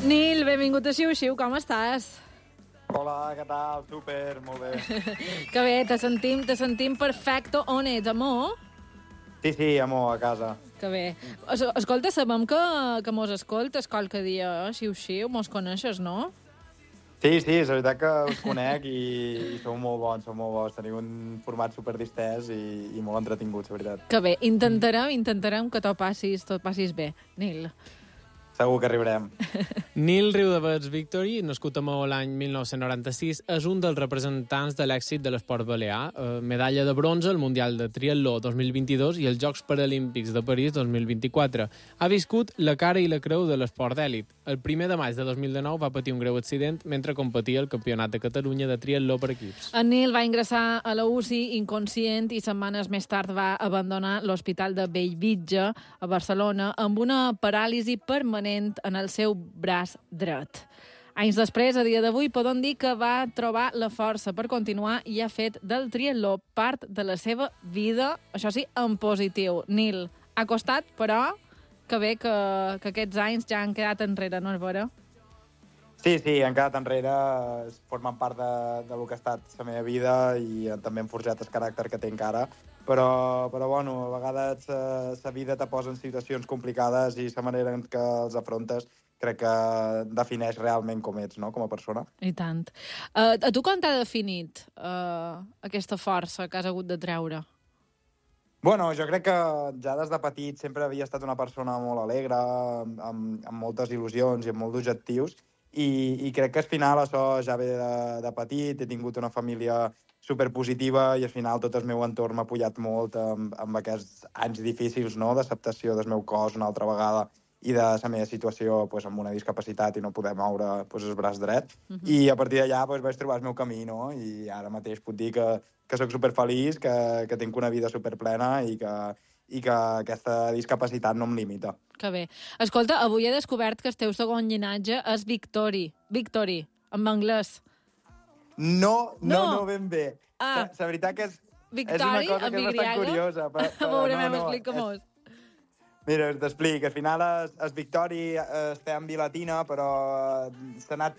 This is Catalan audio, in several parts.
Nil, benvingut a Xiu-Xiu, com estàs? Hola, què tal? Súper, molt bé. Que bé, te sentim perfecto. On ets, amor? Sí, amor, a casa. Que bé. Escolta, sabem que mos escoltes qualque dia, Xiu-Xiu, mos coneixes, no? Sí, és veritat que us conec i sou molt bons. Teniu un format super distès i molt entretinguts, la veritat. Que bé, intentarem que t'ho passis bé, Nil. Segur que arribarem. Nil Riudavets Victory, nascut a Maó l'any 1996, és un dels representants de l'èxit de l'esport balear. Medalla de bronze al Mundial de Triatló 2022 i els Jocs Paralímpics de París 2024. Ha viscut la cara i la creu de l'esport d'èlit. El 1 de maig de 2019 va patir un greu accident mentre competia al Campionat de Catalunya de Triatló per equips. En Nil va ingressar a la UCI inconscient i setmanes més tard va abandonar l'Hospital de Bellvitge a Barcelona amb una paràlisi permanent en el seu braç dret. Anys després, a dia d'avui, podem dir que va trobar la força per continuar i ha fet del triatló part de la seva vida, això sí, en positiu. Nil, ha costat, però que bé que aquests anys ja han quedat enrere, no és vera? Sí, han quedat enrere, formen part de lo que ha estat la meva vida i també han forjat el caràcter que té encara. Però bueno, a vegades la vida te posa en situacions complicades i la manera en què els afrontes crec que defineix realment com ets, no?, com a persona. I tant. A tu com t'ha definit aquesta força que has hagut de treure? Bueno, jo crec que ja des de petit sempre havia estat una persona molt alegre, amb moltes il·lusions i amb molts objectius, i crec que al final això ja ve de petit, he tingut una família superpositiva i al final tot el meu entorn m'ha apoyat molt amb aquests anys difícils, no?, d'acceptació del meu cos una altra vegada i de la meva situació amb una discapacitat i no poder moure el braç dret. I a partir d'allà vaig trobar el meu camí, no? I ara mateix puc dir que soc superfeliç, que tinc una vida superplena i que aquesta discapacitat no em limita. Que bé. Escolta, avui he descobert que el teu segon llinatge és Victory, en anglès. No ben bé. La veritat que és una cosa que és bastant curiosa. Veurem, explica-mos. Mira, t'explico. Al final el Victori es té en bilatina, però s'ha anat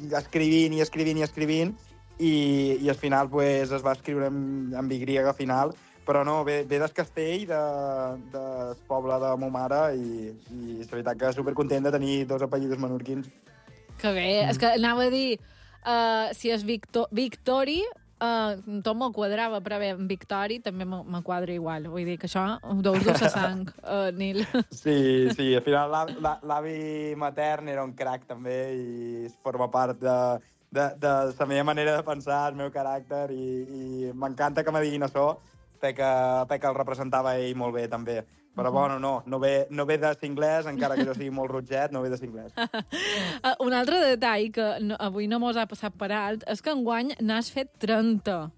escrivint i al final es va escriure en Y al final, però no, ve del castell del poble de ma mare i la veritat que supercontent de tenir dos apellidos menorquins. Que bé, és que anava a dir, si és Victori, tot m'ho quadrava, però bé, en Victori també me quadra igual. Vull dir que això ho deus dur la sang, Nil. Sí, al final l'avi matern era un crac també i forma part de la meva manera de pensar, el meu caràcter i m'encanta que me diguin això perquè el representava ell molt bé també. Però bueno, no ve de l'inglès, encara que jo sigui molt rotget, no ve de l'inglès. Un altre detall que avui no mos ha passat per alt és que enguany n'has fet 30.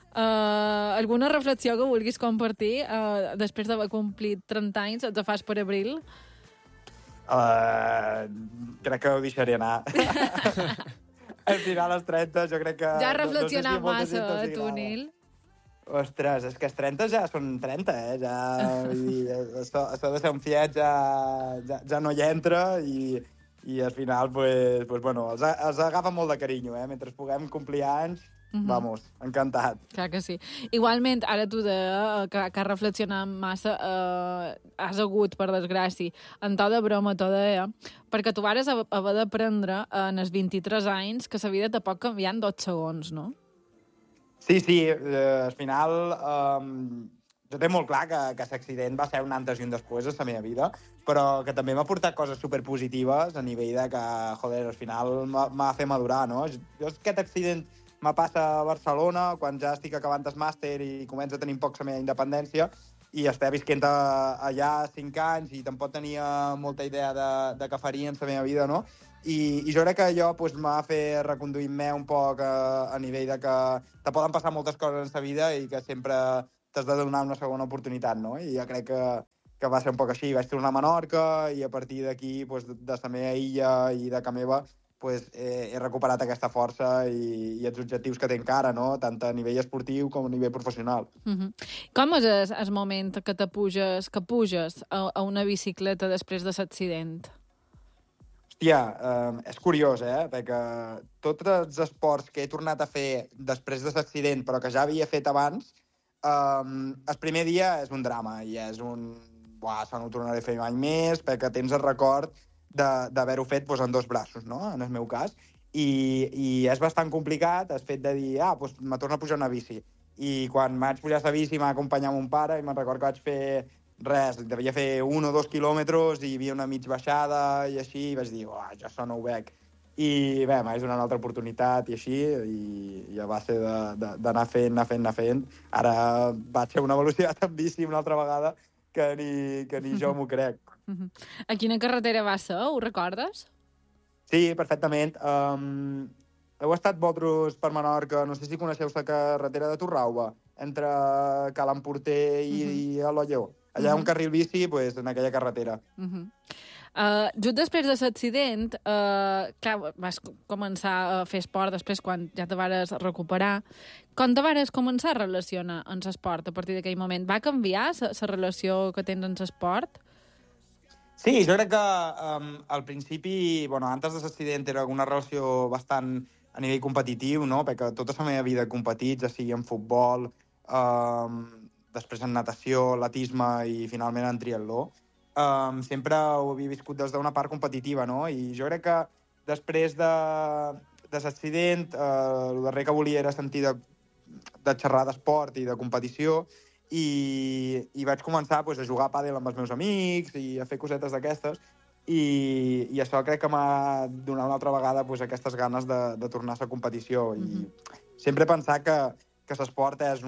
Alguna reflexió que vulguis compartir després d'haver complit 30 anys? Et fas per abril? Crec que ho deixaré anar. Al final, als 30, jo crec que... Ja has reflexionat massa, tu, Nil. Ostres, és que els 30 ja són 30, Ja... Això de ser un fiet ja no hi entra i al final, bueno, els agafa molt de carinyo, Mentre puguem complir anys, vamos, encantat. Clar que sí. Igualment, ara tu que has reflexionat massa, has hagut, per desgràcia, en to de broma, perquè tu vares haver d'aprendre en els 23 anys que la vida te pot canviar en 2 segons, no? Sí, al final jo tinc molt clar que l'accident va ser un antes i un després de la meva vida, però que també m'ha portat coses superpositives a nivell de que, al final m'ha fet madurar, no? Jo aquest accident me passa a Barcelona, quan ja estic acabant el màster i començo a tenir poc la meva independència, i estar visquent allà 5 anys i tampoc tenia molta idea de què faria en la meva vida, no? I jo crec que allò m'ha fet reconduir-me un poc a nivell de que te poden passar moltes coses en la vida i que sempre t'has de donar una segona oportunitat, no? I jo crec que va ser un poc així. Vaig tornar a Menorca i a partir d'aquí, de la meva illa i de casa meva, he recuperat aquesta força i els objectius que té encara, no? Tant a nivell esportiu com a nivell professional. Com és el moment que puges a una bicicleta després de l'accident? Hòstia, és curiós, perquè tots els esports que he tornat a fer després de l'accident, però que ja havia fet abans, el primer dia és un drama i és un... Buah, això no ho tornaré a fer mai més, perquè tens el record d'haver-ho fet doncs, en 2 braços, no?, en el meu cas. I és bastant complicat el fet de dir, doncs me torno a pujar una bici. I quan vaig pujar la bici m'ha acompanyat mon pare i me'n record que vaig fer res, devia fer 1 o 2 quilòmetres i hi havia una mig baixada i així, i vaig dir, jo això no ho veig. I bé, m'ha donat una altra oportunitat i així, i a base d'anar fent, ara vaig fer una velocitat en bici una altra vegada que ni jo m'ho crec. A quina carretera va ser, ho recordes? Sí, perfectament. Heu estat vosaltres per Menorca, no sé si coneixeu la carretera de Torralba, entre Cal Emporter i Alolló. Allà hi ha un carril bici, doncs, en aquella carretera. Just després de l'accident, clar, vas començar a fer esport després quan ja te vares recuperar. Com te vares començar a relacionar amb l'esport a partir d'aquell moment? Va canviar la relació que tens amb l'esport? Sí, jo crec que al principi, antes de l'accident, era una relació bastant a nivell competitiu, no? Perquè tota la meva vida he competit, ja sigui en futbol, després en natació, atletisme i finalment en triatló. Sempre ho havia viscut des d'una part competitiva, no? I jo crec que després de l'accident, el darrer que volia era sentir de xerrar d'esport i de competició, i vaig començar a jugar a pàdel amb els meus amics i a fer cosetes d'aquestes, i això crec que m'ha donat una altra vegada aquestes ganes de tornar a la competició. I sempre he pensat que l'esport és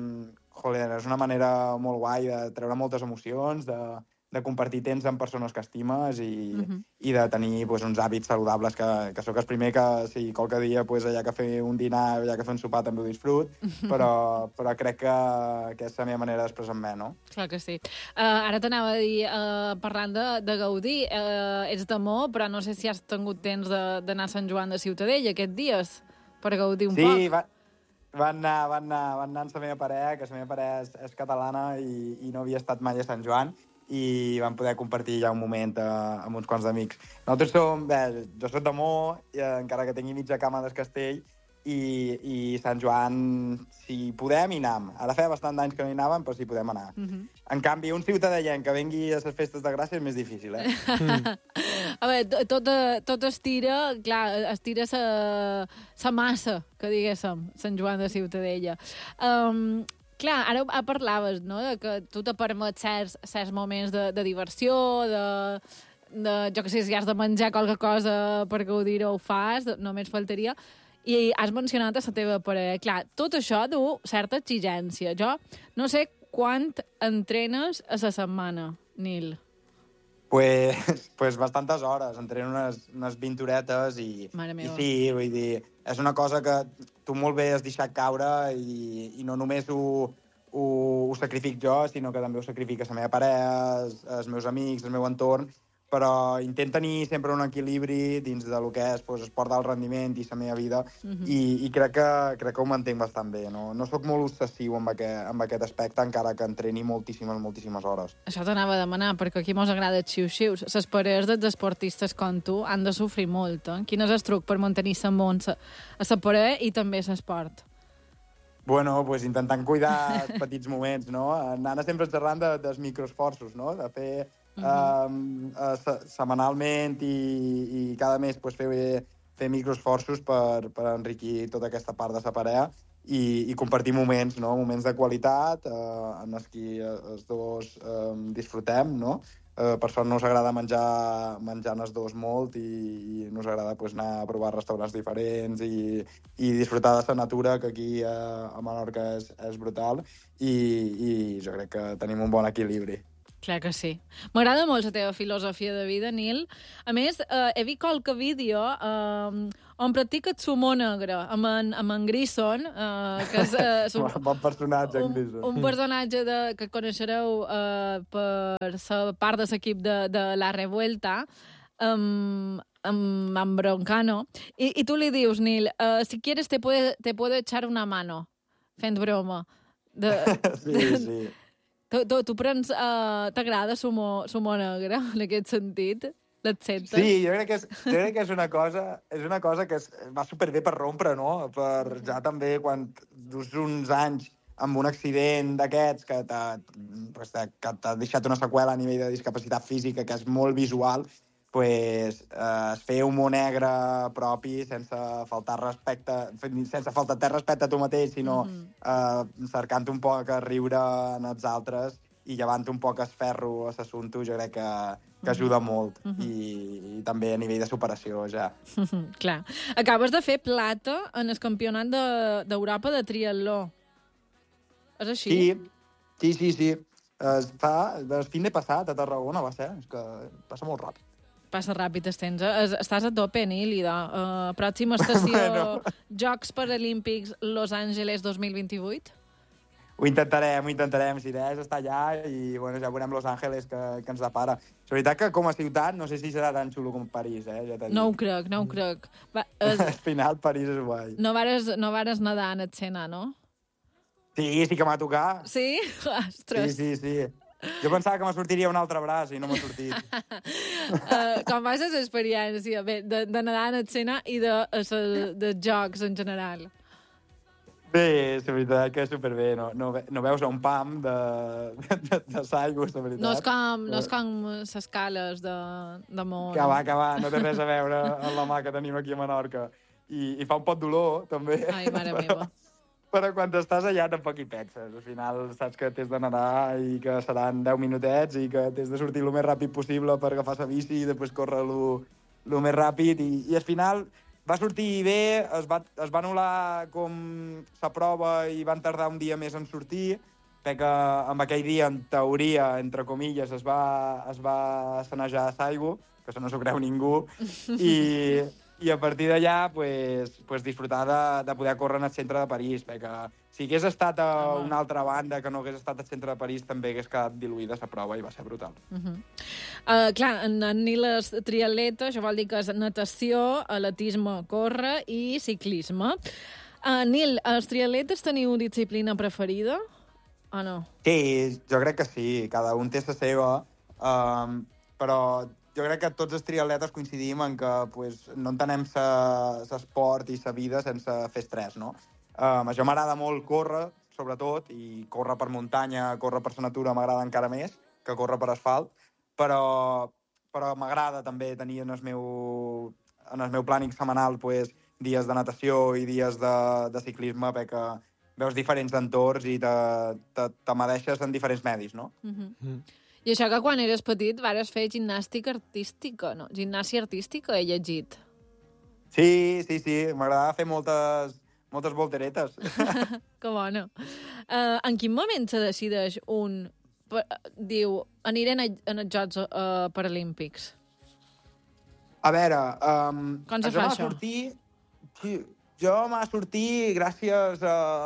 una manera molt guai de treure moltes emocions, de compartir temps amb persones que estimes i de tenir uns hàbits saludables, que sóc el primer que, si qualque dia allà que fer un dinar, allà que fer un sopar també ho disfrut, però crec que és la meva manera d'expressar-me, no? Clar que sí. Ara t'anava a dir, parlant de gaudir, ets d'Amor, però no sé si has tingut temps d'anar a Sant Joan de Ciutadella aquests dies, per gaudir un poc. Sí, van anar amb la meva parella, que la meva parella és catalana i no havia estat mai a Sant Joan, i vam poder compartir ja un moment amb uns quants amics. Nosaltres jo soc d'Amor, encara que tingui mitja cama del castell, i Sant Joan, si podem, hi anam. Ara feia bastant d'anys que no hi anàvem, però si podem anar. En canvi, un ciutadellenc que vengui a les festes de Gràcia és més difícil, A veure, tot estira, clar, estira sa massa, que diguéssim, Sant Joan de Ciutadella. Clar, ara parlaves, no?, que tu te permet certs moments de diversió, jo que sé, si has de menjar qualque cosa per gaudir-ho, ho fas, només faltaria. I has mencionat a la teva parella. Clar, tot això du certa exigència. Jo no sé quant entrenes a la setmana, Nil. Pues bastantes hores. Entreno unes 20 horetes i sí, vull dir, és una cosa que tu molt bé has deixat caure i no només ho sacrific jo, sinó que també ho sacrifica la meva parella, els meus amics, el meu entorn, però intento tenir sempre un equilibri dins de lo que és esport d'alt rendiment i la meva vida, i crec que ho mantenc bastant bé. No sóc molt obsessiu amb aquest aspecte, encara que entreni moltíssimes hores. Això t'anava a demanar, perquè aquí mos agrada els xiu-xius. Les parelles dels esportistes com tu han de sofrir molt, eh? Quin és el truc per mantenir-se a la parella i també l'esport? Bueno, pues intentant cuidar els petits moments, no? Anant sempre xerrant dels microesforços, no? De fer setmanalment i cada mes fer microesforços per enriquir tota aquesta part de la parella i compartir moments, no? Moments de qualitat en els que els dos disfrutem, no? Per sort nos agrada menjar els dos molt i nos agrada anar a provar restaurants diferents i disfrutar de la natura, que aquí a Menorca és brutal, i jo crec que tenim un bon equilibri. Clar que sí. M'agrada molt la teva filosofia de vida, Nil. A més, he vist qualque vídeo on practiques sumo negre amb en Grison, que és bon personatge, en Grison. Un personatge que coneixereu per ser part de l'equip de La Revuelta, amb Broncano. I tu li dius, Nil, si quieres te puedo echar una mano, fent broma. Sí. Tu prens... T'agrada sumo negre, en aquest sentit? L'acceptes? Sí, jo crec que és una cosa que va superbé per rompre, no? Per ja també quan dus uns anys amb un accident d'aquests que t'ha deixat una seqüela a nivell de discapacitat física que és molt visual, pues, es fer humor negre propi sense faltar respecte a tu mateix, sinó cercant un poc a riure en els altres i llevant un poc el ferro a l'assumpte, jo crec que ajuda molt. I també a nivell de superació, ja. Clar. Acabes de fer plata en el campionat d'Europa de triatló. És així? Sí. El fin de passat a Tarragona va ser. És que passa molt ràpid. Passa ràpid el temps. Estàs a tope, Nílida. Pròxima estació, Jocs Paralímpics Los Angeles 2028? Ho intentarem. Si és estar allà i bueno, ja veurem Los Angeles que ens depara. És veritat que com a ciutat no sé si serà tan xulo com París, ja t'he dit. No ho crec. Al final París és guai. No vares nedar en el Sena, no? Sí que m'ha tocat. Sí? Ostres. Sí. Jo pensava que me sortiria un altre braç i no m'ha sortit. Com va ser l'experiència de nedar en el Sena i de jocs en general? Bé, és veritat que és superbé. No veus un pam de l'aigua, és veritat. No és com les cales de Mont. Que va, no té res a veure amb la mà que tenim aquí a Menorca. I fa un pot dolor, també. Ai, mare meva. Però quan estàs allà tampoc hi penses. Al final saps que t'has de nedar i que seran 10 minutets i que t'has de sortir el més ràpid possible per agafar la bici i després córrer el més ràpid. I al final va sortir bé, es va anul·lar com la prova i van tardar un dia més en sortir, perquè amb aquell dia, en teoria, entre comilles, es va sanejar l'aigua, que això no s'ho creu ningú, i a partir d'allà pues, disfrutar de poder córrer en el centre de París, perquè si hagués estat a una altra banda que no hagués estat al centre de París també hagués quedat diluïda la prova i va ser brutal. Clar, en Nil és triatleta, això vol dir que és natació, atletisme, córrer i ciclisme. Nil, els triatletes teniu disciplina preferida o no? Sí, jo crec que sí, cada un té la seva, però jo crec que tots els triatletes coincidim en que no entenem l'esport i la vida sense fer estrès, no? A jo m'agrada molt córrer, sobretot, i córrer per muntanya, córrer per la natura m'agrada encara més que córrer per asfalt, però m'agrada també tenir en el meu plànic setmanal dies de natació i dies de ciclisme, perquè veus diferents entorns i te medeixes en diferents medis, no? I això que quan eres petit vares fer gimnàstica artística, no? Gimnàsia artística he llegit. Sí, m'agradava fer moltes volteretes. Que bona. En quin moment se decideix diu, anirem als Jocs Paralímpics? A veure... Com se fa això? Jo m'ha sortit gràcies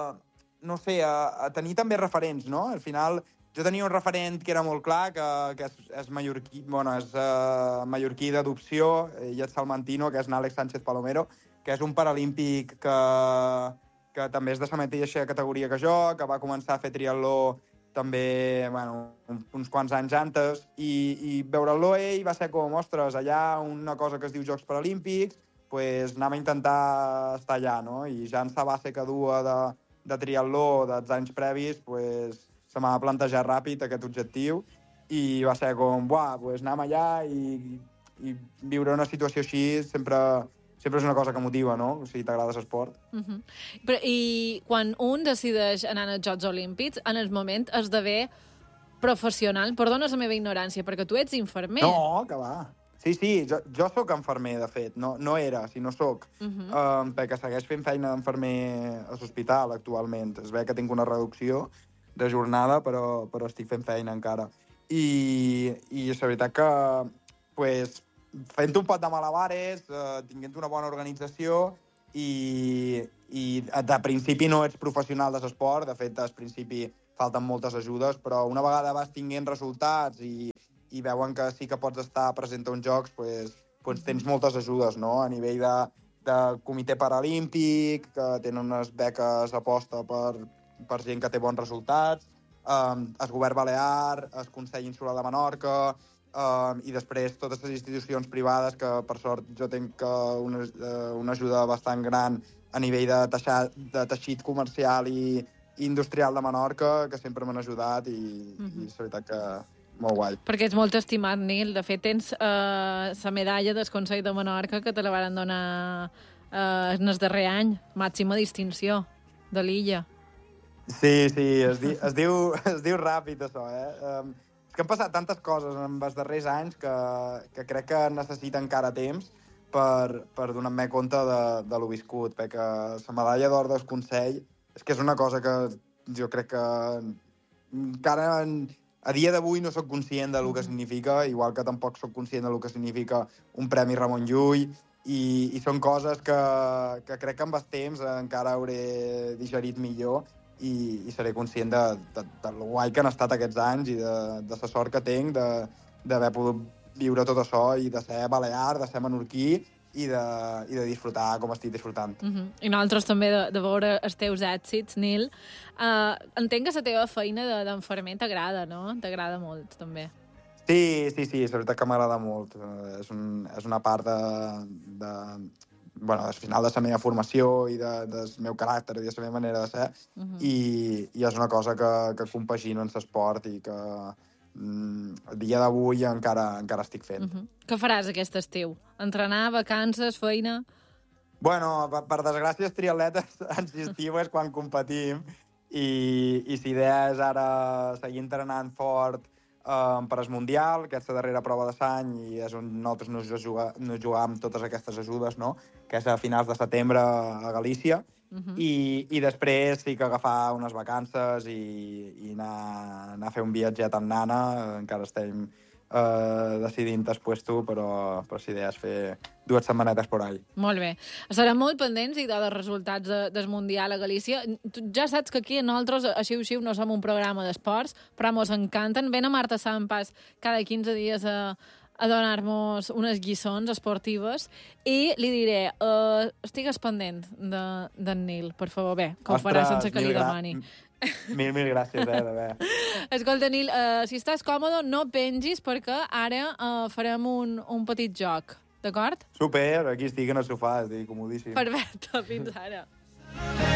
a tenir també referents, no? Al final, jo tenia un referent que era molt clar, que és mallorquí, és mallorquí d'adopció, i és salmantino, que és Àlex Sánchez Palomero, que és un paralímpic que també és de la mateixa categoria que jo, que va començar a fer triatló també uns quants anys antes, i veure'l ell va ser com, ostres, allà una cosa que es diu Jocs Paralímpics, anem a intentar estar allà, no? I ja en la base que dua de triatló dels anys previs, se m'ha plantejat ràpid aquest objectiu, i va ser com, anem allà i viure una situació així sempre és una cosa que motiva, no? Si t'agrada l'esport. I quan un decideix anar als Jocs Olímpics, en el moment esdevé professional, perdona la meva ignorància, perquè tu ets infermer. No, que va. Sí, jo sóc infermer, de fet. No era, sinó sóc. Perquè segueix fent feina d'infermer a l'hospital, actualment. Es ve que tinc una reducció de jornada, però estic fent feina encara. I és veritat que, fent un pot de malabares, tinguent una bona organització i de principi no ets professional de l'esport, de fet, al principi falten moltes ajudes, però una vegada vas tinguent resultats i veuen que sí que pots estar present a uns jocs, tens moltes ajudes, no? A nivell de comitè paralímpic, que tenen unes beques aposta per gent que té bons resultats, el govern balear, el Consell Insular de Menorca, i després totes les institucions privades, que per sort jo tenc una ajuda bastant gran a nivell de teixit comercial i industrial de Menorca, que sempre m'han ajudat i és veritat que molt guai. Perquè ets molt estimat, Nil. De fet, tens la medalla del Consell de Menorca que te la van donar en el darrer any, màxima distinció de l'illa. Sí, es diu ràpid, això, És que han passat tantes coses en els darrers anys que crec que necessita encara temps per donar-me compte de lo viscut, perquè la medalla d'or del Consell és que és una cosa que jo crec que encara a dia d'avui no sóc conscient de lo que significa, igual que tampoc sóc conscient de lo que significa un Premi Ramon Llull, i són coses que crec que amb el temps encara hauré digerit millor i seré conscient de lo guai que han estat aquests anys i de la sort que tinc d'haver pogut viure tot això i de ser balear, de ser menorquí i de disfrutar com estic disfrutant. I nosaltres també de veure els teus èxits, Nil. Entenc que la teva feina d'enfermer t'agrada, no? T'agrada molt, també. Sí, és veritat que m'agrada molt. És una part al final de la meva formació i del meu caràcter i de la meva manera de ser, i és una cosa que compagino en l'esport i que el dia d'avui encara estic fent. Què faràs aquest estiu? Entrenar, vacances, feina? Bueno, per desgràcia, els triatletes en estiu és quan competim i la idea és ara seguir entrenant fort per al Mundial, que és la darrera prova de l'any i és on nosaltres nos jugam totes aquestes ajudes, no? Que és a finals de setembre a Galícia. I després sí que agafar unes vacances i anar a fer un viatget amb nana. Encara estem decidint el puesto, però la idea és fer 2 setmanetes por ahí. Molt bé. Estarem molt pendents i dels resultats del Mundial a Galícia. Tu ja saps que aquí nosaltres, així no som un programa d'esports, però mos encanten. Ven a Marta Sampas cada 15 dies a donar-nos unes lliçons esportives i li diré, estigues pendent d'en Nil, per favor. Bé, que ho farà sense que li demani. Mil gràcies, de bé. Escolta, Nil, si estàs còmode, no pengis, perquè ara farem un petit joc, d'acord? Super, aquí estic en el sofà, estic comodíssim. Perfecte, fins ara.